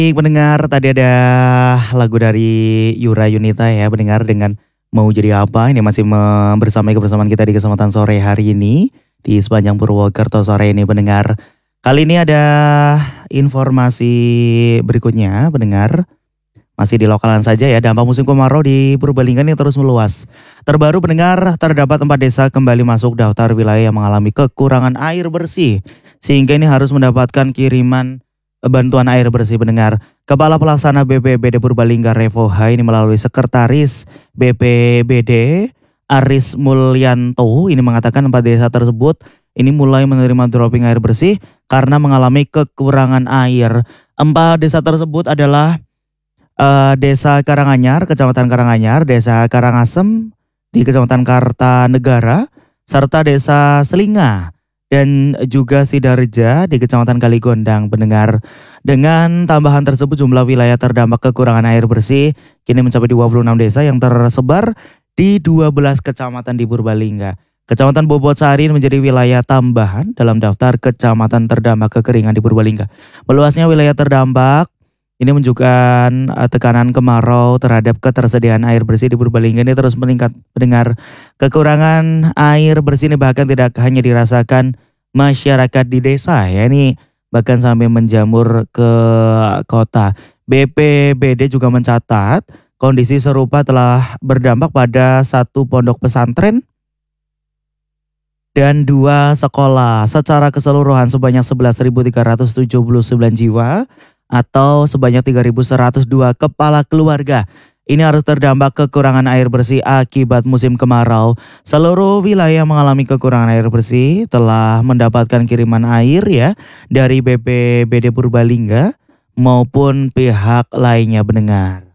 Baik pendengar, tadi ada lagu dari Yura Yunita ya, pendengar dengan Mau Jadi Apa. Ini masih bersama kebersamaan kita di kesempatan sore hari ini di sepanjang Purwokerto sore ini pendengar. Kali ini ada informasi berikutnya pendengar. Masih di lokalan saja ya, dampak musim kemarau di Purbalingga ini terus meluas. Terbaru pendengar, terdapat 4 desa kembali masuk daftar wilayah yang mengalami kekurangan air bersih. Sehingga ini harus mendapatkan kiriman bantuan air bersih pendengar. Kepala Pelaksana BPBD Purbalingga Revoha ini melalui Sekretaris BPBD Aris Mulyanto ini mengatakan 4 desa tersebut ini mulai menerima dropping air bersih karena mengalami kekurangan air. 4 desa tersebut adalah Desa Karanganyar, Kecamatan Karanganyar, Desa Karangasem di Kecamatan Kartanegara, serta Desa Selinga dan juga Sidareja di Kecamatan Kaligondang pendengar. Dengan tambahan tersebut jumlah wilayah terdampak kekurangan air bersih kini mencapai 26 desa yang tersebar di 12 kecamatan di Purbalingga. Kecamatan Bobotsari menjadi wilayah tambahan dalam daftar kecamatan terdampak kekeringan di Purbalingga. Meluasnya wilayah terdampak ini menunjukkan tekanan kemarau terhadap ketersediaan air bersih di Purbalingga ini terus meningkat mendengar. Kekurangan air bersih ini bahkan tidak hanya dirasakan masyarakat di desa ya, ini bahkan sampai menjamur ke kota. BPBD juga mencatat kondisi serupa telah berdampak pada 1 pondok pesantren dan 2 sekolah. Secara keseluruhan sebanyak 11.379 jiwa atau sebanyak 3.102 kepala keluarga ini harus terdampak kekurangan air bersih akibat musim kemarau. Seluruh wilayah mengalami kekurangan air bersih telah mendapatkan kiriman air ya dari BPBD Purbalingga maupun pihak lainnya pendengar.